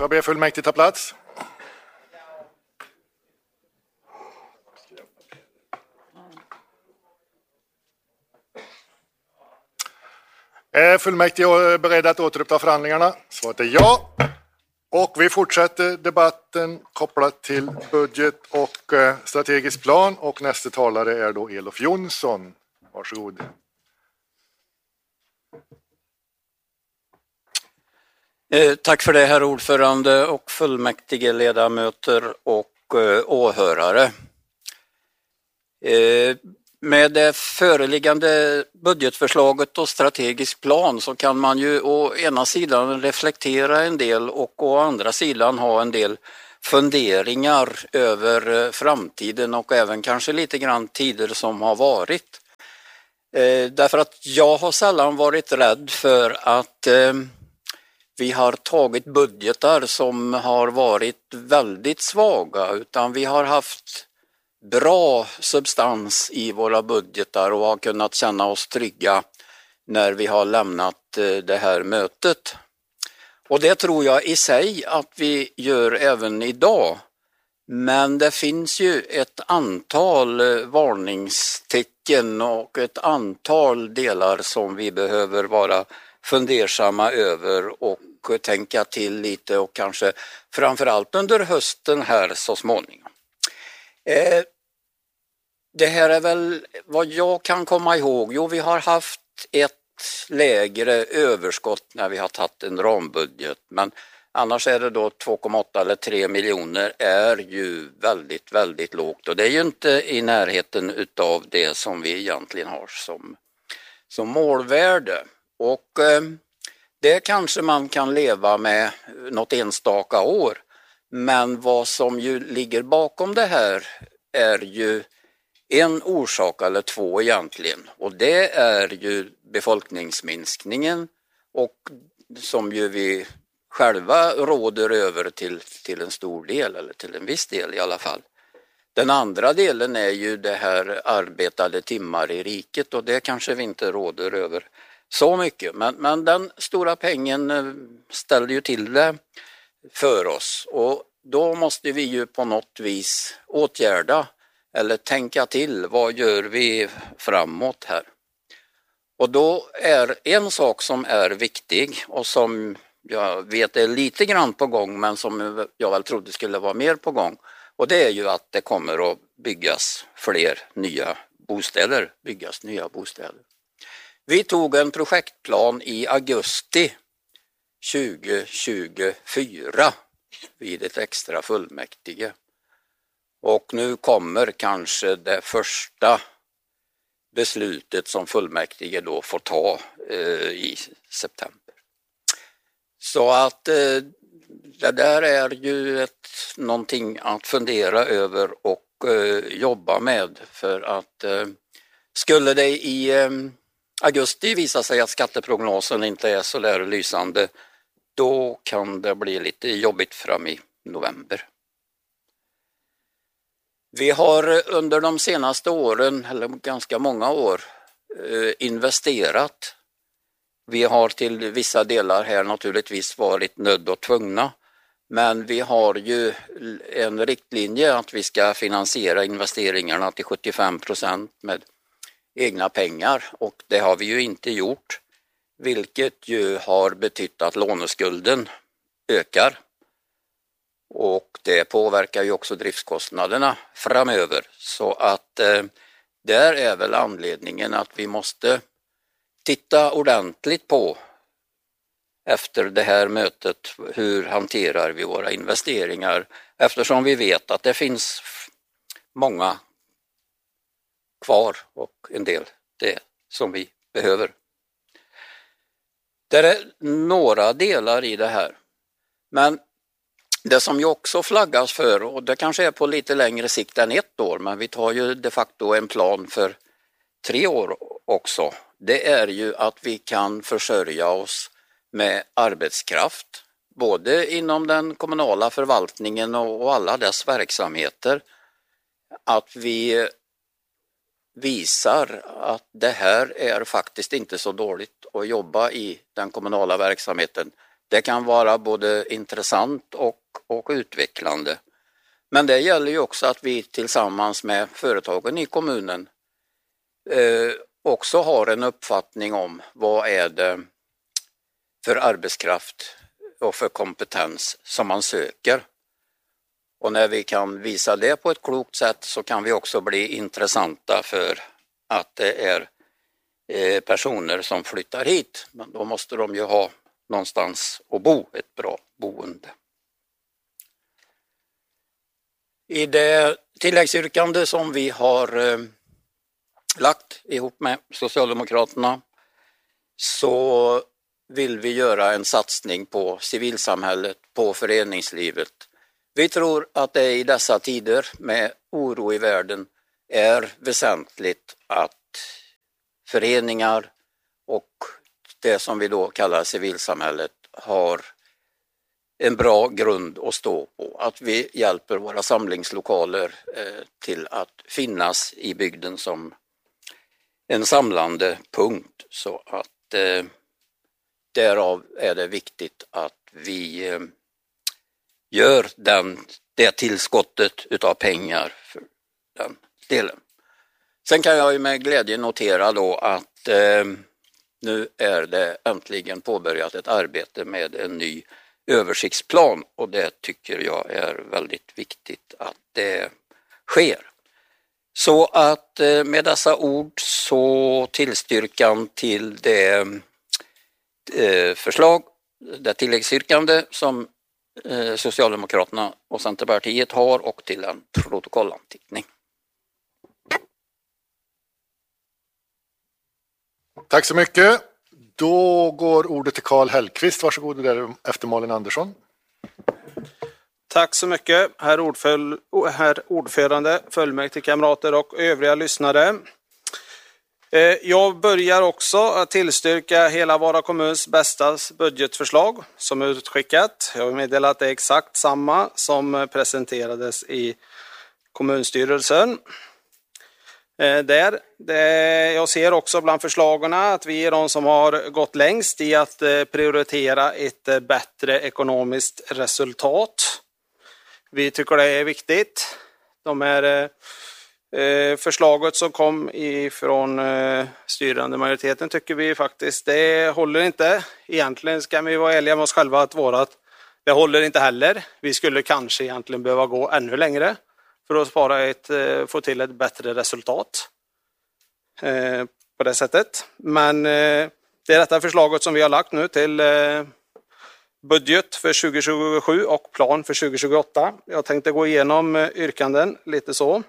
jag be fullmäktige ta plats? Är fullmäktige beredda att återuppta förhandlingarna? Svaret är ja. Och vi fortsätter debatten kopplat till budget och strategisk plan. Och nästa talare är då Elof Jonsson. Varsågod. Tack för det, herr ordförande och fullmäktige ledamöter och åhörare. Med det föreliggande budgetförslaget och strategisk plan så kan man ju å ena sidan reflektera en del och å andra sidan ha en del funderingar över framtiden och även kanske lite grann tider som har varit. Därför att jag har sällan varit rädd för att vi har tagit budgetar som har varit väldigt svaga, utan vi har haft bra substans i våra budgetar och har kunnat känna oss trygga när vi har lämnat det här mötet. Och det tror jag i sig att vi gör även idag. Men det finns ju ett antal varningstecken och ett antal delar som vi behöver vara fundersamma över och tänka till lite och kanske framförallt under hösten här så småningom. Det här är väl vad jag kan komma ihåg. Jo, vi har haft ett lägre överskott när vi har tagit en rambudget, men annars är det då 2,8 eller 3 miljoner är ju väldigt, väldigt lågt och det är ju inte i närheten utav det som vi egentligen har som målvärde. Och det kanske man kan leva med något enstaka år, men vad som ju ligger bakom det här är ju en orsak eller två egentligen, och det är ju befolkningsminskningen och som ju vi själva råder över till en stor del eller till en viss del i alla fall. Den andra delen är ju det här arbetade timmar i riket och det kanske vi inte råder över så mycket, men den stora pengen ställer ju till det för oss och då måste vi ju på något vis åtgärda eller tänka till, vad gör vi framåt här? Och då är en sak som är viktig och som jag vet är lite grann på gång men som jag väl trodde skulle vara mer på gång. Och det är ju att det kommer att byggas nya bostäder. Vi tog en projektplan i augusti 2024 vid ett extra fullmäktige. Och nu kommer kanske det första beslutet som fullmäktige då får ta i september. Så att det där är ju någonting att fundera över och jobba med, för att skulle det i augusti visa sig att skatteprognosen inte är så där lysande, då kan det bli lite jobbigt fram i november. Vi har under de senaste åren, eller ganska många år, investerat. Vi har till vissa delar här naturligtvis varit nödd och tvungna, men vi har ju en riktlinje att vi ska finansiera investeringarna till 75% med egna pengar, och det har vi ju inte gjort, vilket ju har betytt att låneskulden ökar. Och det påverkar ju också driftskostnaderna framöver. Så att där är väl anledningen att vi måste titta ordentligt på efter det här mötet, hur hanterar vi våra investeringar, eftersom vi vet att det finns många kvar och en del det som vi behöver. Det är några delar i det här, men det som ju också flaggas för, och det kanske är på lite längre sikt än 1 år, men vi tar ju de facto en plan för 3 år också, det är ju att vi kan försörja oss med arbetskraft, både inom den kommunala förvaltningen och alla dess verksamheter. Att vi visar att det här är faktiskt inte så dåligt att jobba i den kommunala verksamheten. Det kan vara både intressant och utvecklande. Men det gäller ju också att vi tillsammans med företagen i kommunen också har en uppfattning om vad är det för arbetskraft och för kompetens som man söker. Och när vi kan visa det på ett klokt sätt så kan vi också bli intressanta för att det är personer som flyttar hit. Men då måste de ju ha någonstans att bo, ett bra boende. I det tilläggsyrkande som vi har lagt ihop med Socialdemokraterna så vill vi göra en satsning på civilsamhället, på föreningslivet. Vi tror att det i dessa tider med oro i världen är väsentligt att föreningar och det som vi då kallar civilsamhället har en bra grund att stå på. Att vi hjälper våra samlingslokaler till att finnas i bygden som en samlande punkt. Så att därav är det viktigt att vi gör det tillskottet utav pengar för den delen. Sen kan jag ju med glädje notera då att nu är det äntligen påbörjat ett arbete med en ny översiktsplan och det tycker jag är väldigt viktigt att det sker. Så att med dessa ord så tillstyrkan till det förslag, det tilläggsyrkande som Socialdemokraterna och Centerpartiet har och till en protokollanteckning. Tack så mycket. Då går ordet till Karl Hellqvist. Varsågod, där efter Malin Andersson. Tack så mycket, herr ordförande, fullmäktigekamrater och övriga lyssnare. Jag börjar också att tillstyrka hela Vara kommuns bästa budgetförslag som är utskickat. Jag vill meddela att det är exakt samma som presenterades i kommunstyrelsen. Jag ser också bland förslagen att vi är de som har gått längst i att prioritera ett bättre ekonomiskt resultat. Vi tycker det är viktigt. De här förslaget som kom ifrån styrande majoriteten tycker vi faktiskt det håller inte. Egentligen ska vi vara ärliga med oss själva att det håller inte heller. Vi skulle kanske egentligen behöva gå ännu längre för att få till ett bättre resultat på det sättet. Men det är detta förslaget som vi har lagt nu till budget för 2027 och plan för 2028. Jag tänkte gå igenom yrkanden lite så.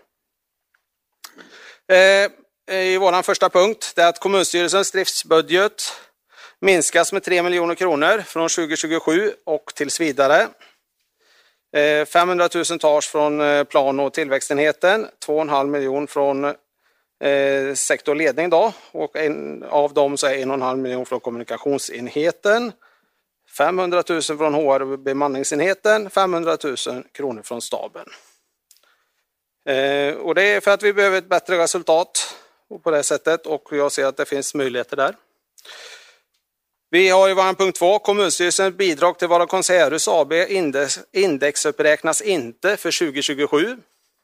I vår första punkt det är att kommunstyrelsens driftsbudget minskas med 3 miljoner kronor från 2027 och tills vidare. 500 000 tas från plan- och tillväxtenheten, 2,5 miljoner från sektorledning då, och av dem så är 1,5 miljoner från kommunikationsenheten, 500 000 från HR bemanningsenheten, 500 000 kronor från staben. Och det är för att vi behöver ett bättre resultat på det sättet och jag ser att det finns möjligheter där. Vi har i vår punkt 2, kommunstyrelsens bidrag till Vara Konserthus AB indexuppräknas inte för 2027.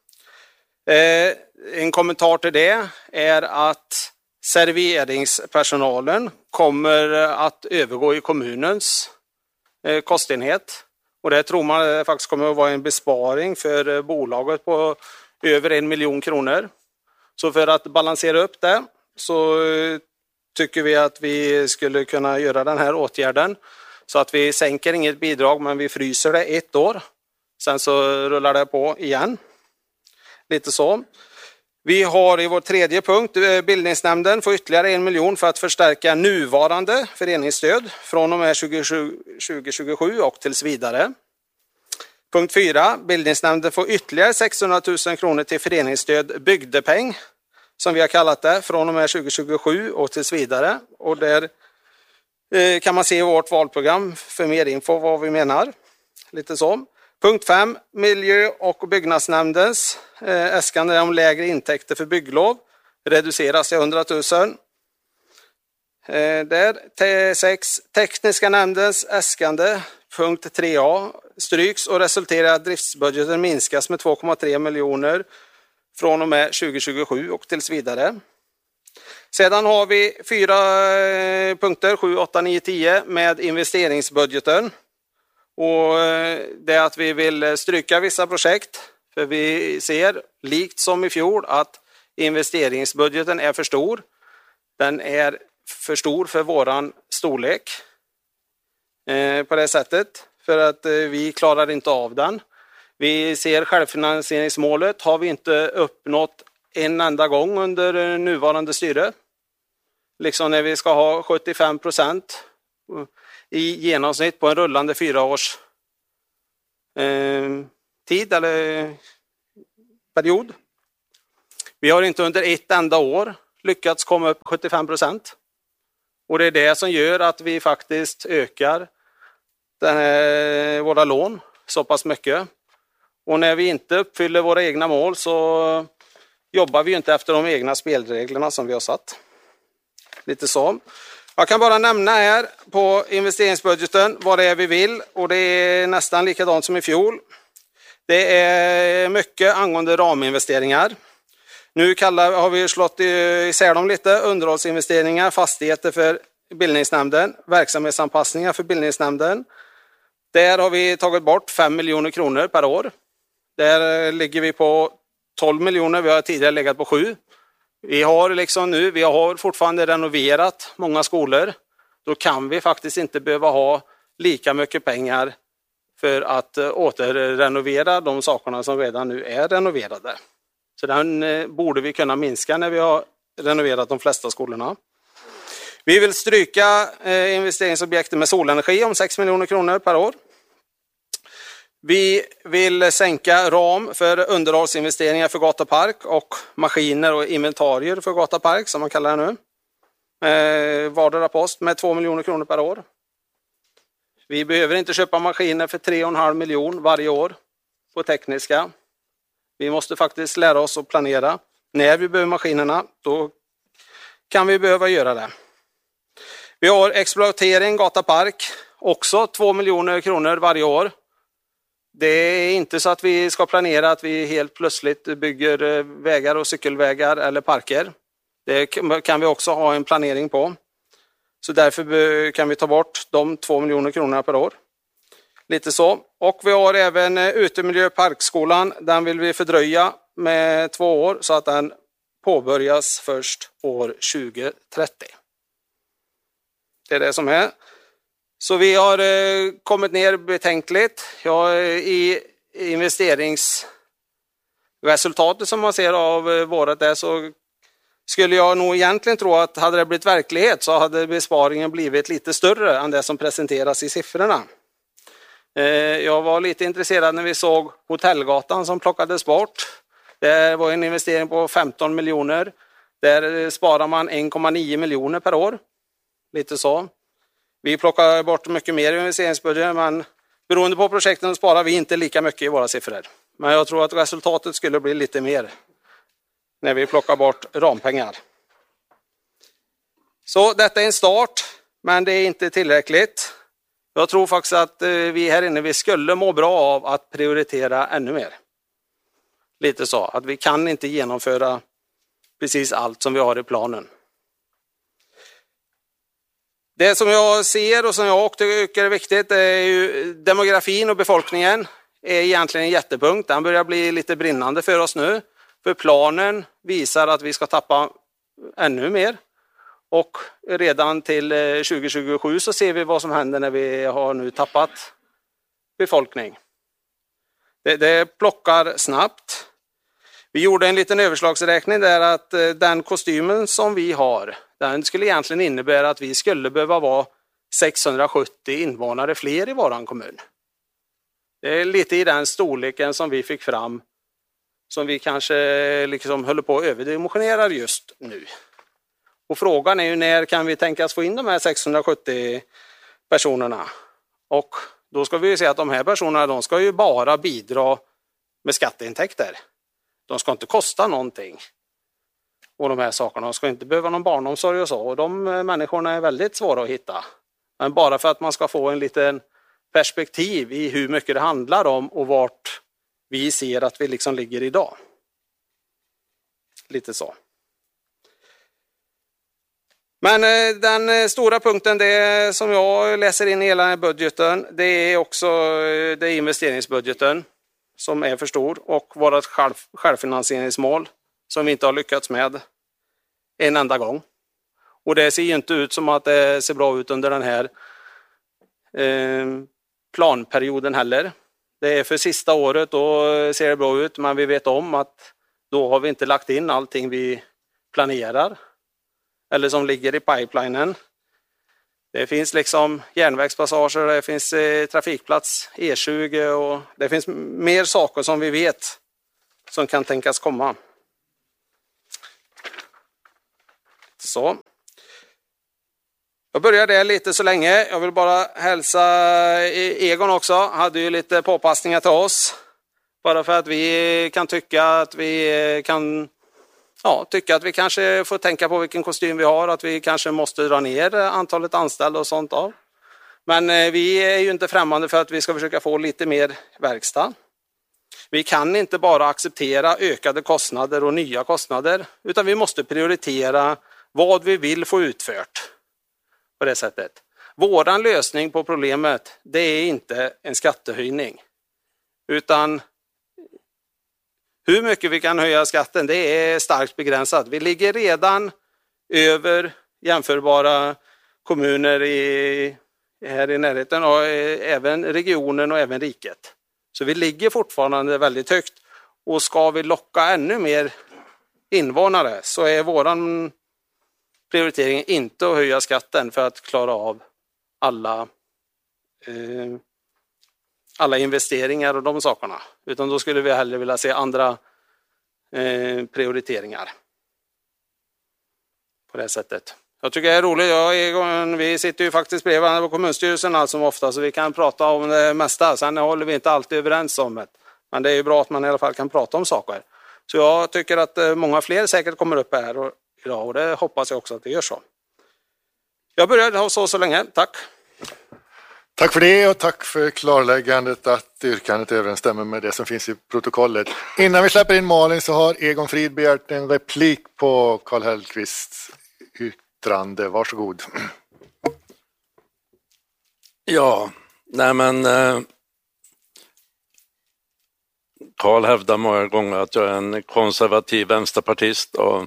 En kommentar till det är att serveringspersonalen kommer att övergå i kommunens kostenhet. Och det tror man faktiskt kommer att vara en besparing för bolaget på över 1 miljon kronor. Så för att balansera upp det så tycker vi att vi skulle kunna göra den här åtgärden. Så att vi sänker inget bidrag men vi fryser det 1 år. Sen så rullar det på igen. Lite så. Vi har i vår tredje punkt bildningsnämnden får ytterligare 1 miljon för att förstärka nuvarande föreningsstöd från och med 2027 och tills vidare. Punkt 4. Bildningsnämnden får ytterligare 600 000 kronor till föreningsstöd bygdepeng som vi har kallat det från och med 2027 och tills vidare. Och där kan man se i vårt valprogram för mer info vad vi menar. Lite så. Punkt 5. Miljö- och byggnadsnämndens äskande om lägre intäkter för bygglov reduceras till 100 000. Där 6. Tekniska nämndens äskande, punkt 3a, stryks och resulterar i att driftsbudgeten minskas med 2,3 miljoner från och med 2027 och tills vidare. Sedan har vi 4 punkter, 7, 8, 9, 10 med investeringsbudgeten. Och det är att vi vill stryka vissa projekt. För vi ser, likt som i fjol, att investeringsbudgeten är för stor. Den är för stor för våran storlek på det sättet. För att vi klarar inte av den. Vi ser självfinansieringsmålet har vi inte uppnått en enda gång under nuvarande styre. Liksom när vi ska ha 75% i genomsnitt på en rullande 4-års tid eller period. Vi har inte under ett enda år lyckats komma upp 75%. Och det är det som gör att vi faktiskt ökar våra lån så pass mycket. Och när vi inte uppfyller våra egna mål så jobbar vi inte efter de egna spelreglerna som vi har satt. Lite så. Jag kan bara nämna här på investeringsbudgeten vad det är vi vill. Och det är nästan likadant som i fjol. Det är mycket angående raminvesteringar. Nu har vi slått isär dem lite. Underhållsinvesteringar, fastigheter för bildningsnämnden, verksamhetsanpassningar för bildningsnämnden. Där har vi tagit bort 5 miljoner kronor per år. Där ligger vi på 12 miljoner, vi har tidigare legat på 7. Vi har fortfarande renoverat många skolor. Då kan vi faktiskt inte behöva ha lika mycket pengar för att återrenovera de sakerna som redan nu är renoverade. Så den borde vi kunna minska när vi har renoverat de flesta skolorna. Vi vill stryka investeringsobjekten med solenergi om 6 miljoner kronor per år. Vi vill sänka ram för underhållsinvesteringar för gata och park och maskiner och inventarier för gata och park som man kallar det nu. Vardera post med 2 miljoner kronor per år. Vi behöver inte köpa maskiner för 3,5 miljoner varje år på tekniska. Vi måste faktiskt lära oss att planera. När vi behöver maskinerna, då kan vi behöva göra det. Vi har exploatering, gata park, också 2 miljoner kronor varje år. Det är inte så att vi ska planera att vi helt plötsligt bygger vägar och cykelvägar eller parker. Det kan vi också ha en planering på. Så därför kan vi ta bort de 2 miljoner kronor per år. Lite så. Och vi har även utemiljöparkskolan. Den vill vi fördröja med 2 år så att den påbörjas först år 2030. Det är det som är. Så vi har kommit ner betänkligt. I investeringsresultatet som man ser av vårat där så skulle jag nog egentligen tro att hade det blivit verklighet så hade besparingen blivit lite större än det som presenteras i siffrorna. Jag var lite intresserad när vi såg Hotellgatan som plockades bort. Det var en investering på 15 miljoner. Där sparar man 1,9 miljoner per år. Lite så. Vi plockar bort mycket mer i investeringsbudgeten, men beroende på projekten sparar vi inte lika mycket i våra siffror. Men jag tror att resultatet skulle bli lite mer när vi plockar bort rampengar. Så detta är en start, men det är inte tillräckligt. Jag tror faktiskt att vi här inne vi skulle må bra av att prioritera ännu mer. Lite så, att vi kan inte genomföra precis allt som vi har i planen. Det som jag ser och som jag tycker är viktigt är ju demografin och befolkningen är egentligen en jättepunkt. Den börjar bli lite brinnande för oss nu. För planen visar att vi ska tappa ännu mer. Och redan till 2027 så ser vi vad som händer när vi har nu tappat befolkning. Det plockar snabbt. Vi gjorde en liten överslagsräkning där att den kostymen som vi har, den skulle egentligen innebära att vi skulle behöva vara 670 invånare fler i våran kommun. Det är lite i den storleken som vi fick fram, som vi kanske liksom höll på att överdimensionera just nu. Och frågan är ju när kan vi tänkas få in de här 670 personerna? Och då ska vi ju se att de här personerna, de ska ju bara bidra med skatteintäkter. De ska inte kosta någonting. och de här sakerna. De ska inte behöva någon barnomsorg och så. Och de människorna är väldigt svåra att hitta. Men bara för att man ska få en liten perspektiv i hur mycket det handlar om och vart vi ser att vi liksom ligger idag. Lite så. Men den stora punkten, det som jag läser in i hela budgeten, det är också det investeringsbudgeten som är för stor och vårt självfinansieringsmål som vi inte har lyckats med en enda gång. Och det ser ju inte ut som att det ser bra ut under den här planperioden heller. Det är för sista året, då ser det bra ut, men vi vet om att då har vi inte lagt in allting vi planerar eller som ligger i pipelinen. Det finns liksom järnvägspassager, det finns trafikplats E20 och det finns mer saker som vi vet som kan tänkas komma. Så. Jag börjar där lite så länge. Jag vill bara hälsa Egon också. Hade ju lite påpassningar till oss. Bara för att vi kan tycka att vi kanske får tänka på vilken kostym vi har. Att vi kanske måste dra ner antalet anställda och sånt av. Men vi är ju inte främmande för att vi ska försöka få lite mer verkstad. Vi kan inte bara acceptera ökade kostnader och nya kostnader. Utan vi måste prioritera vad vi vill få utfört. På det sättet. Våran lösning på problemet, det är inte en skattehöjning. Utan hur mycket vi kan höja skatten, det är starkt begränsat. Vi ligger redan över jämförbara kommuner här i närheten och även regionen och även riket. Så vi ligger fortfarande väldigt högt. Och ska vi locka ännu mer invånare så är våran prioritering inte att höja skatten för att klara av alla investeringar och de sakerna. Utan då skulle vi hellre vilja se andra prioriteringar. På det sättet. Jag tycker det är roligt. Vi sitter ju faktiskt bredvid varandra på kommunstyrelsen allt som ofta så vi kan prata om det mesta. Sen håller vi inte alltid överens om det. Men det är ju bra att man i alla fall kan prata om saker. Så jag tycker att många fler säkert kommer upp här idag och det hoppas jag också att det gör så. Jag börjar så länge. Tack. Tack för det och tack för klarläggandet att yrkandet överensstämmer med det som finns i protokollet. Innan vi släpper in Malin så har Egon Frid begärt en replik på Karl Hellqvists yttrande. Varsågod. Ja, nej men Karl hävdar många gånger att jag är en konservativ vänsterpartist och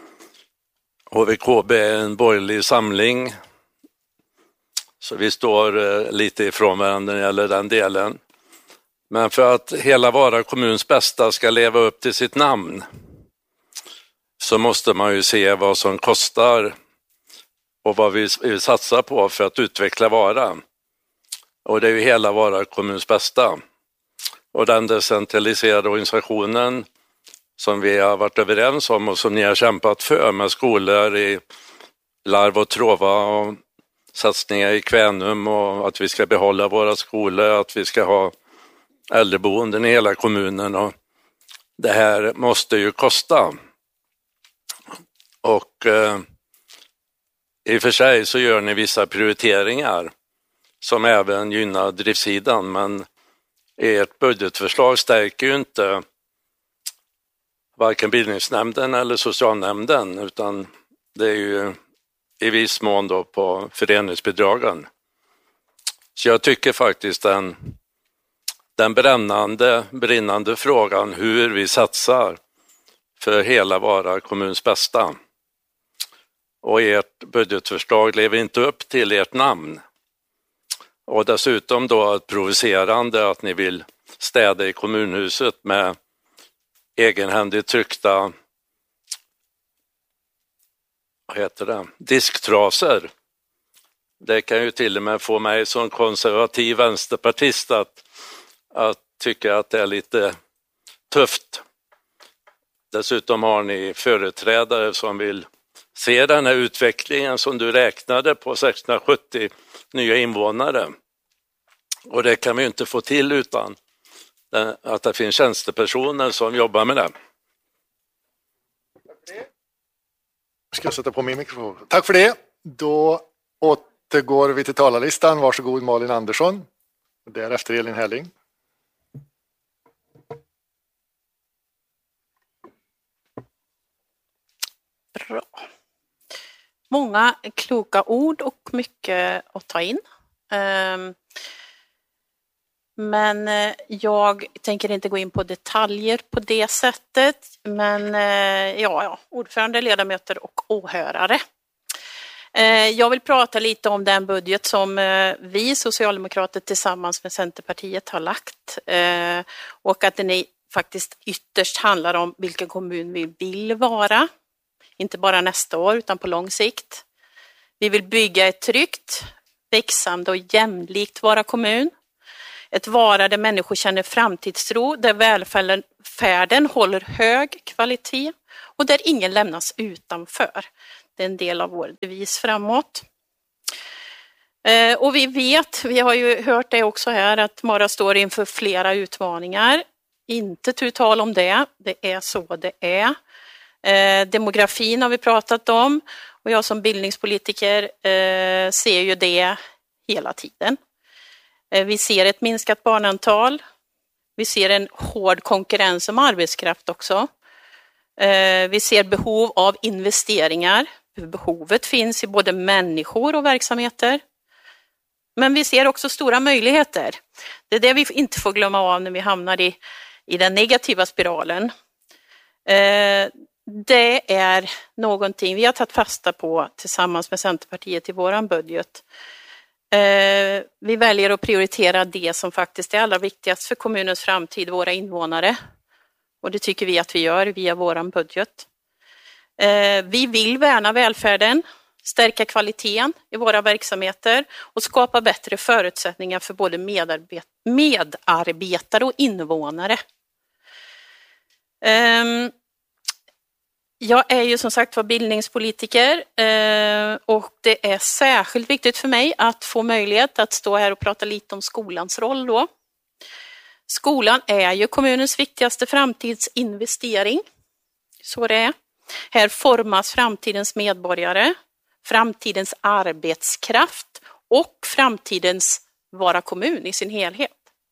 HVKB är en borgerlig samling. Så vi står lite ifrån varandra när det gäller den delen. Men för att hela Vara kommuns bästa ska leva upp till sitt namn så måste man ju se vad som kostar och vad vi satsar på för att utveckla Vara. Och det är ju hela Vara kommuns bästa. Och den decentraliserade organisationen som vi har varit överens om och som ni har kämpat för med skolor i Larv och Trova och satsningar i Kvänum och att vi ska behålla våra skolor, att vi ska ha äldreboenden i hela kommunen och det här måste ju kosta. Och i och för sig så gör ni vissa prioriteringar som även gynnar driftssidan men ert budgetförslag stärker ju inte varken bildningsnämnden eller socialnämnden utan det är ju i viss mån då på föreningsbidragen. Så jag tycker faktiskt den brinnande frågan hur vi satsar för hela Vara kommuns bästa. Och ert budgetförslag lever inte upp till ert namn. Och dessutom då ett provocerande att ni vill städa i kommunhuset med egenhändigt tryckta disktrasor. Det kan ju till och med få mig som konservativ vänsterpartist att tycka att det är lite tufft. Dessutom har ni företrädare som vill se den här utvecklingen som du räknade på 670 nya invånare. Och det kan vi ju inte få till utan att det finns tjänstepersoner som jobbar med det. Ska jag sätta på min mikrofon? Tack för det. Då återgår vi till talarlistan. Varsågod Malin Andersson. Och därefter Elin Helling. Bra. Många kloka ord och mycket att ta in. Men jag tänker inte gå in på detaljer på det sättet. Men ordförande, ledamöter och åhörare. Jag vill prata lite om den budget som vi socialdemokrater tillsammans med Centerpartiet har lagt. Och att den faktiskt ytterst handlar om vilken kommun vi vill vara. Inte bara nästa år utan på lång sikt. Vi vill bygga ett tryggt, växande och jämlikt Vara kommun. Ett Vara där människor känner framtidstro, där välfärden håller hög kvalitet och där ingen lämnas utanför. Det är en del av vår devis framåt. Och vi har ju hört det också här, att Vara står inför flera utmaningar. Inte tu tal om det, det är så det är. Demografin har vi pratat om och jag som bildningspolitiker ser ju det hela tiden. Vi ser ett minskat barnantal. Vi ser en hård konkurrens om arbetskraft också. Vi ser behov av investeringar. Behovet finns i både människor och verksamheter. Men vi ser också stora möjligheter. Det är det vi inte får glömma av när vi hamnar i den negativa spiralen. Det är någonting vi har tagit fasta på tillsammans med Centerpartiet i våran budget. Vi väljer att prioritera det som faktiskt är allra viktigast för kommunens framtid, våra invånare. Och det tycker vi att vi gör via våran budget. Vi vill värna välfärden, stärka kvaliteten i våra verksamheter och skapa bättre förutsättningar för både medarbetare och invånare. Jag är ju som sagt var bildningspolitiker och det är särskilt viktigt för mig att få möjlighet att stå här och prata lite om skolans roll då. Skolan är ju kommunens viktigaste framtidsinvestering. Så det är. Här formas framtidens medborgare, framtidens arbetskraft och framtidens Vara kommun i sin helhet.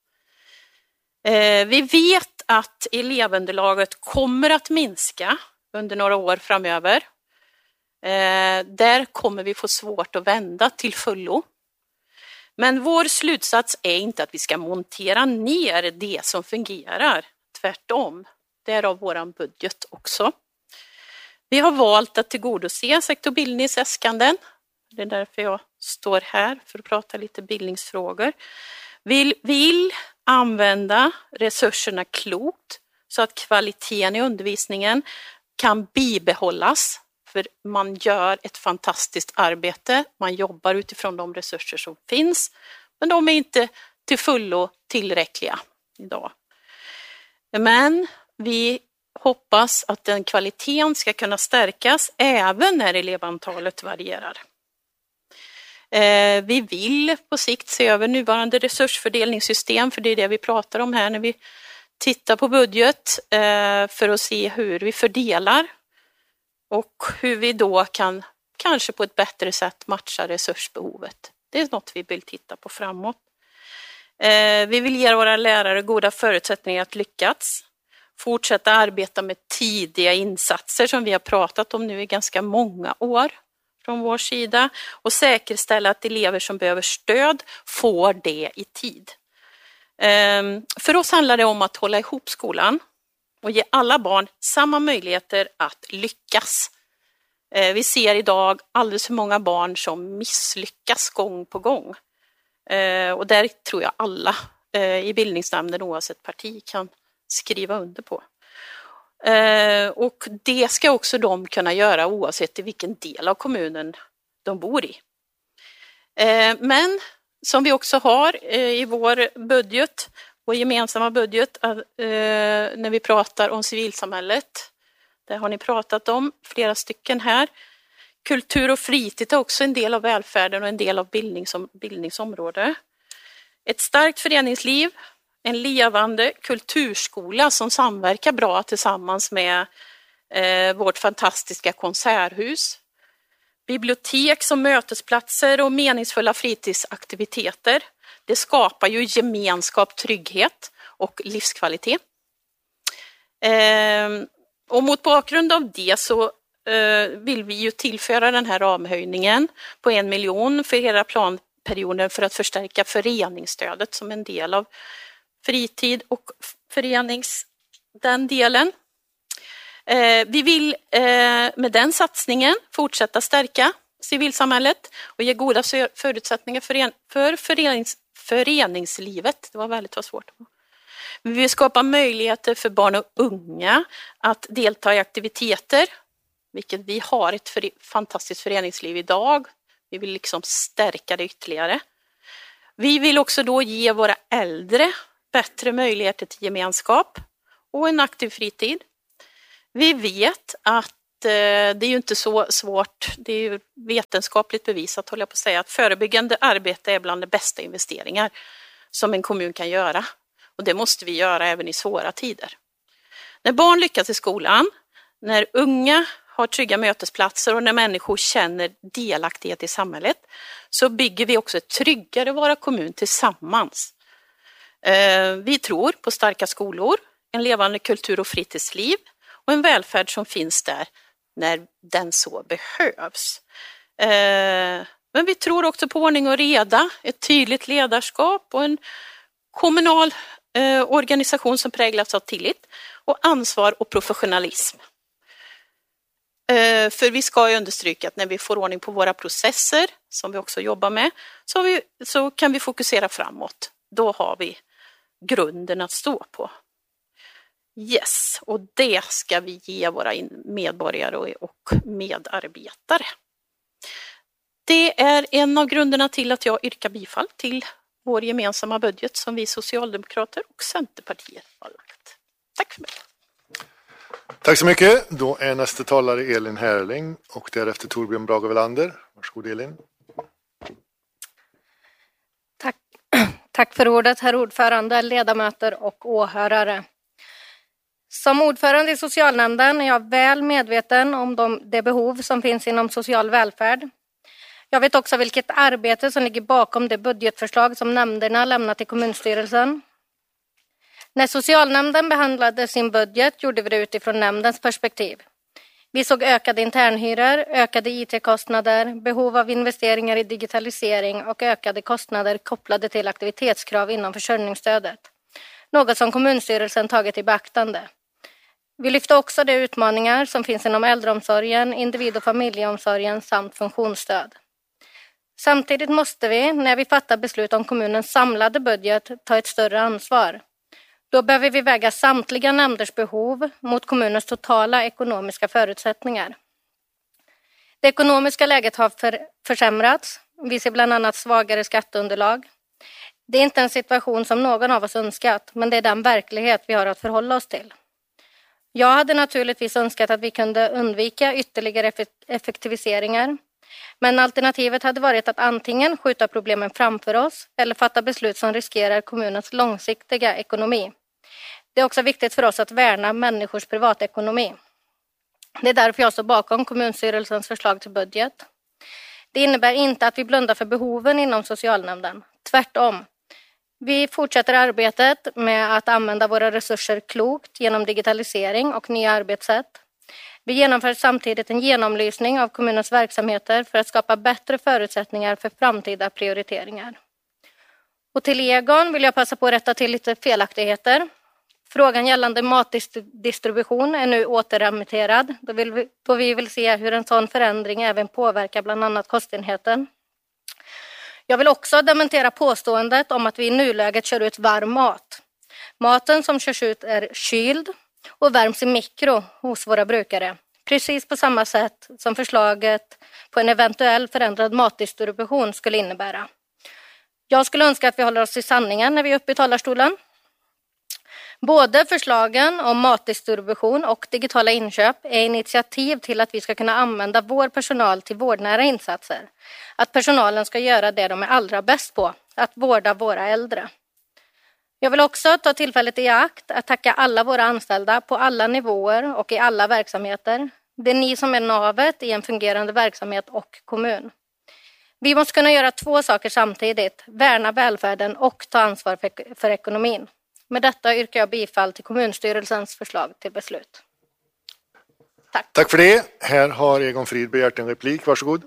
Vi vet att elevunderlaget kommer att minska under några år framöver. Där kommer vi få svårt att vända till fullo. Men vår slutsats är inte att vi ska montera ner det som fungerar. Tvärtom. Därav våran budget också. Vi har valt att tillgodose sektorbildningens äskanden. Det är därför jag står här för att prata lite bildningsfrågor. Vi vill använda resurserna klokt så att kvaliteten i undervisningen kan bibehållas. För man gör ett fantastiskt arbete. Man jobbar utifrån de resurser som finns. Men de är inte till fullo tillräckliga idag. Men vi hoppas att den kvaliteten ska kunna stärkas även när elevantalet varierar. Vi vill på sikt se över nuvarande resursfördelningssystem, för det är det vi pratar om här när vi tittar på budget, för att se hur vi fördelar och hur vi då kan kanske på ett bättre sätt matcha resursbehovet. Det är något vi vill titta på framåt. Vi vill ge våra lärare goda förutsättningar att lyckas. Fortsätta arbeta med tidiga insatser som vi har pratat om nu i ganska många år från vår sida. Och säkerställa att elever som behöver stöd får det i tid. För oss handlar det om att hålla ihop skolan och ge alla barn samma möjligheter att lyckas. Vi ser idag alldeles för många barn som misslyckas gång på gång. Och där tror jag alla i bildningsnämnden oavsett parti kan skriva under på. Och det ska också de kunna göra oavsett i vilken del av kommunen de bor i. Men som vi också har i vår budget, vår gemensamma budget, när vi pratar om civilsamhället. Det har ni pratat om, flera stycken här. Kultur och fritid är också en del av välfärden och en del av bildningsområde. Ett starkt föreningsliv, en levande kulturskola som samverkar bra tillsammans med vårt fantastiska konserthus, bibliotek som mötesplatser och meningsfulla fritidsaktiviteter. Det skapar ju gemenskap, trygghet och livskvalitet. Och mot bakgrund av det så vill vi ju tillföra den här ramhöjningen på 1 miljon för hela planperioden för att förstärka föreningsstödet som en del av fritid och den delen. Vi vill med den satsningen fortsätta stärka civilsamhället och ge goda förutsättningar för föreningslivet. Det var väldigt svårt. Vi vill skapa möjligheter för barn och unga att delta i aktiviteter, vilket vi har ett fantastiskt föreningsliv idag. Vi vill liksom stärka det ytterligare. Vi vill också då ge våra äldre bättre möjligheter till gemenskap och en aktiv fritid. Vi vet att det är ju inte så svårt, det är ju vetenskapligt bevisat, håller jag på att säga, att förebyggande arbete är bland de bästa investeringar som en kommun kan göra. Och det måste vi göra även i svåra tider. När barn lyckas i skolan, när unga har trygga mötesplatser och när människor känner delaktighet i samhället, så bygger vi också ett tryggare Vara kommun tillsammans. Vi tror på starka skolor, en levande kultur- och fritidsliv och en välfärd som finns där när den så behövs. Men vi tror också på ordning och reda, ett tydligt ledarskap och en kommunal organisation som präglas av tillit och ansvar och professionalism. För vi ska ju understryka att när vi får ordning på våra processer, som vi också jobbar med, så kan vi fokusera framåt. Då har vi grunden att stå på. Yes, och det ska vi ge våra medborgare och medarbetare. Det är en av grunderna till att jag yrkar bifall till vår gemensamma budget som vi Socialdemokrater och Centerpartiet har lagt. Tack för mig. Tack så mycket. Då är nästa talare Elin Härling och därefter Torbjörn Brage-Welander. Varsågod Elin. Tack för ordet, herr ordförande, ledamöter och åhörare. Som ordförande i socialnämnden är jag väl medveten om det behov som finns inom social välfärd. Jag vet också vilket arbete som ligger bakom det budgetförslag som nämnderna lämnat till kommunstyrelsen. När socialnämnden behandlade sin budget gjorde vi det utifrån nämndens perspektiv. Vi såg ökade internhyror, ökade IT-kostnader, behov av investeringar i digitalisering och ökade kostnader kopplade till aktivitetskrav inom försörjningsstödet. Något som kommunstyrelsen tagit i beaktande. Vi lyfte också de utmaningar som finns inom äldreomsorgen, individ- och familjeomsorgen samt funktionsstöd. Samtidigt måste vi, när vi fattar beslut om kommunens samlade budget, ta ett större ansvar. Då behöver vi väga samtliga nämnders behov mot kommunens totala ekonomiska förutsättningar. Det ekonomiska läget har försämrats. Vi ser bland annat svagare skatteunderlag. Det är inte en situation som någon av oss önskat, men det är den verklighet vi har att förhålla oss till. Jag hade naturligtvis önskat att vi kunde undvika ytterligare effektiviseringar. Men alternativet hade varit att antingen skjuta problemen framför oss eller fatta beslut som riskerar kommunens långsiktiga ekonomi. Det är också viktigt för oss att värna människors privatekonomi. Det är därför jag står bakom kommunstyrelsens förslag till budget. Det innebär inte att vi blundar för behoven inom socialnämnden. Tvärtom. Vi fortsätter arbetet med att använda våra resurser klokt genom digitalisering och nya arbetssätt. Vi genomför samtidigt en genomlysning av kommunens verksamheter för att skapa bättre förutsättningar för framtida prioriteringar. Och till Egon vill jag passa på att rätta till lite felaktigheter. Frågan gällande matdistribution är nu återremitterad då vi vill se hur en sån förändring även påverkar bland annat kostenheten. Jag vill också dementera påståendet om att vi i nuläget kör ut varm mat. Maten som körs ut är kyld och värms i mikro hos våra brukare. Precis på samma sätt som förslaget på en eventuell förändrad matdistribution skulle innebära. Jag skulle önska att vi håller oss till sanningen när vi är uppe i talarstolen. Både förslagen om matdistribution och digitala inköp är initiativ till att vi ska kunna använda vår personal till vårdnära insatser. Att personalen ska göra det de är allra bäst på, att vårda våra äldre. Jag vill också ta tillfället i akt att tacka alla våra anställda på alla nivåer och i alla verksamheter. Det är ni som är navet i en fungerande verksamhet och kommun. Vi måste kunna göra 2 saker samtidigt, värna välfärden och ta ansvar för ekonomin. Med detta yrkar jag bifall till kommunstyrelsens förslag till beslut. Tack för det. Här har Egon Frid begärt en replik. Varsågod.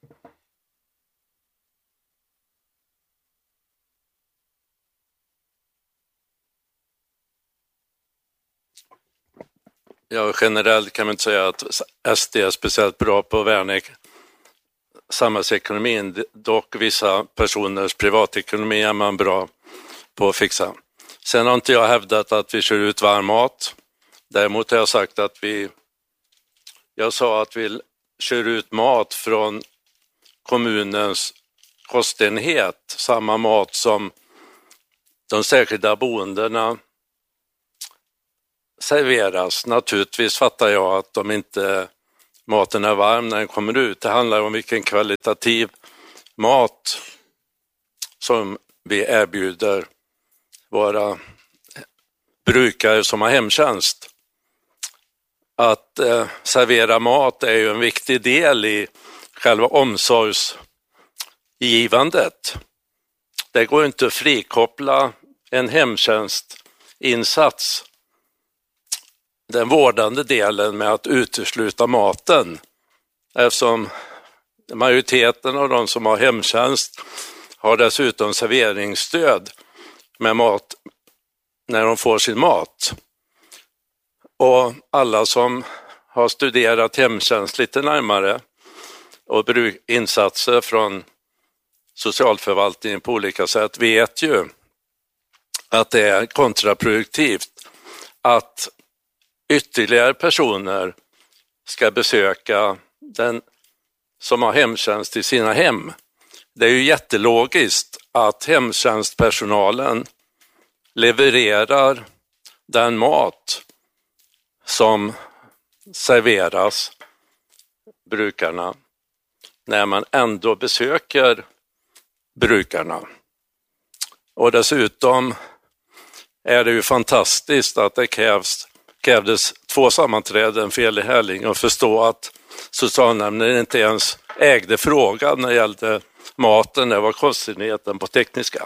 Ja, generellt kan man inte säga att SD är speciellt bra på att värna samhällsekonomin. Dock vissa personers privatekonomi är man bra på att fixa. Sen har inte jag hävdat att vi kör ut varm mat. Däremot har jag sagt att jag sa att vi kör ut mat från kommunens kostenhet. Samma mat som de särskilda boendena serveras. Naturligtvis fattar jag att maten är varm när den kommer ut. Det handlar om vilken kvalitativ mat som vi erbjuder våra brukare som har hemtjänst. Att servera mat är ju en viktig del i själva omsorgsgivandet. Det går inte att frikoppla en hemtjänstinsats, den vårdande delen, med att utesluta maten. Eftersom majoriteten av de som har hemtjänst har dessutom serveringsstöd med mat när de får sin mat. Och alla som har studerat hemtjänst lite närmare och insatser från socialförvaltningen på olika sätt vet ju att det är kontraproduktivt att ytterligare personer ska besöka den som har hemtjänst i sina hem. Det är ju jättelogiskt att hemtjänstpersonalen levererar den mat som serveras brukarna när man ändå besöker brukarna. Och dessutom är det ju fantastiskt att det krävdes 2 sammanträden för Eli Herling att förstå att socialnämnden inte ens ägde frågan när det gällde maten. Det var kostenheten på tekniska.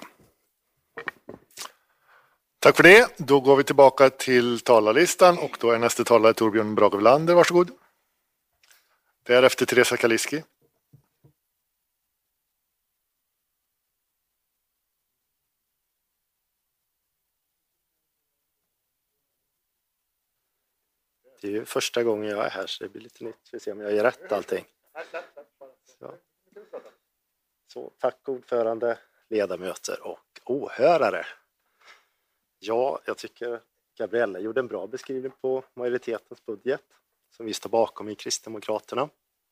Tack för det. Då går vi tillbaka till talarlistan och då är nästa talare Torbjörn Brage-Welander. Varsågod. Därefter Teresa Kaliski. Det är ju första gången jag är här så det blir lite nytt. Vi ser om jag gör rätt allting. Så tack ordförande, ledamöter och åhörare. Ja, jag tycker Gabriella gjorde en bra beskrivning på majoritetens budget som vi står bakom i Kristdemokraterna.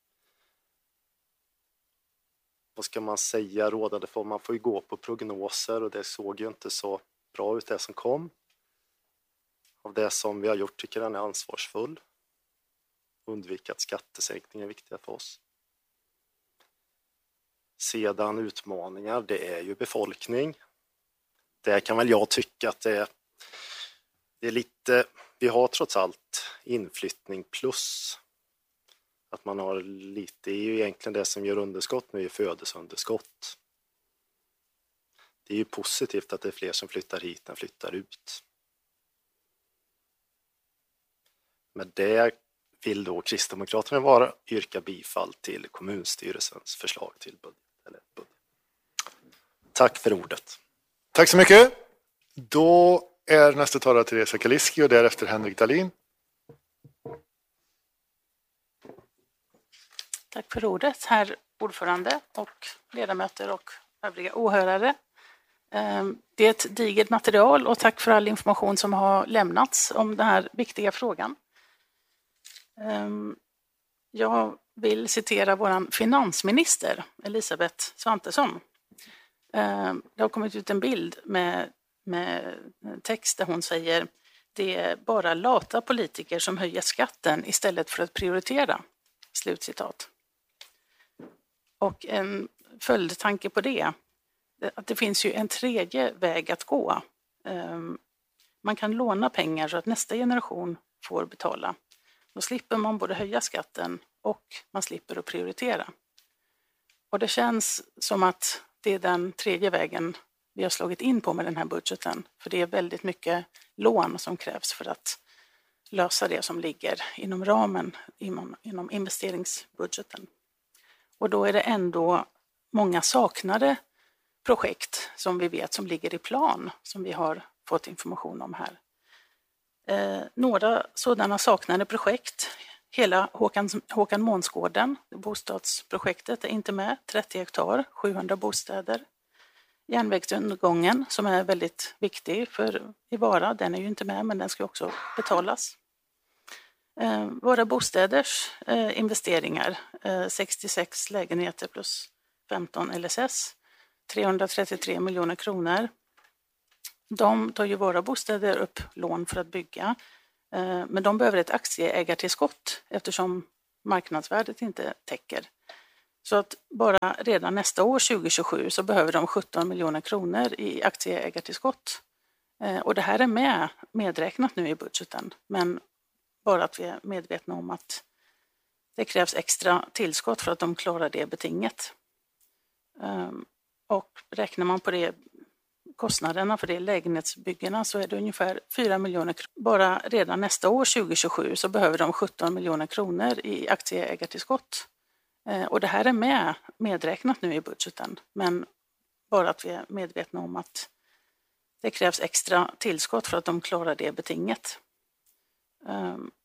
Vad ska man säga rådande för? Man får ju gå på prognoser och det såg ju inte så bra ut det som kom. Av det som vi har gjort tycker jag den är ansvarsfull. Undvika att skattesänkningar är viktiga för oss. Sedan utmaningar, det är ju befolkning. Det kan väl jag tycka att det är lite, vi har trots allt inflyttning plus att man har lite, det är ju egentligen det som gör underskott nu är födelseunderskott. Det är ju positivt att det är fler som flyttar hit än flyttar ut. Men det vill då Kristdemokraterna yrka bifall till kommunstyrelsens förslag till budget. Tack för ordet. Tack så mycket. Då är nästa talare Teresa Kaliski och därefter Henrik Dahlin. Tack för ordet, herr ordförande och ledamöter och övriga åhörare. Det är ett digert material och tack för all information som har lämnats om den här viktiga frågan. Jag vill citera vår finansminister Elisabeth Svantesson. Det har kommit ut en bild med text där hon säger: det är bara lata politiker som höjer skatten istället för att prioritera. Slutcitat. Och en följdtanke på det, att det finns ju en tredje väg att gå man kan låna pengar så att nästa generation får betala. Då slipper man både höja skatten och man slipper att prioritera. Och det känns som att det är den tredje vägen vi har slagit in på med den här budgeten. För det är väldigt mycket lån som krävs för att lösa det som ligger inom ramen inom investeringsbudgeten. Och då är det ändå många saknade projekt som vi vet som ligger i plan som vi har fått information om här. Några sådana saknade projekt, hela Håkan Månsgården, bostadsprojektet är inte med, 30 hektar, 700 bostäder. Järnvägsundergången som är väldigt viktig i Vara, den är ju inte med men den ska också betalas. Våra bostäders investeringar, 66 lägenheter plus 15 LSS, 333 miljoner kronor. De tar ju Våra bostäder upp lån för att bygga, men de behöver ett aktieägartillskott eftersom marknadsvärdet inte täcker. Så att bara redan nästa år 2027 så behöver de 17 miljoner kronor i aktieägartillskott. Och det här är medräknat nu i budgeten, men bara att vi är medvetna om att det krävs extra tillskott för att de klarar det betinget. Och räknar man på det kostnaderna för det lägenhetsbyggena så är det ungefär 4 miljoner kronor. Bara redan nästa år 2027 så behöver de 17 miljoner kronor i aktieägartillskott. Och det här är medräknat nu i budgeten, men bara att vi är medvetna om att det krävs extra tillskott för att de klarar det betinget.